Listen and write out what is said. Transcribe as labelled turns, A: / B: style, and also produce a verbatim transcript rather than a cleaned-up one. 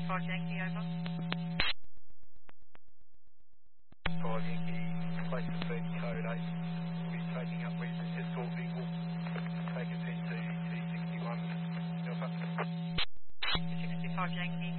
A: sixty-five Yankee, over.
B: five Yankee, place the third code eight. We'll be taking up recent escort vehicle. Take us into T sixty-one. Alpha.
A: sixty-five Yankee.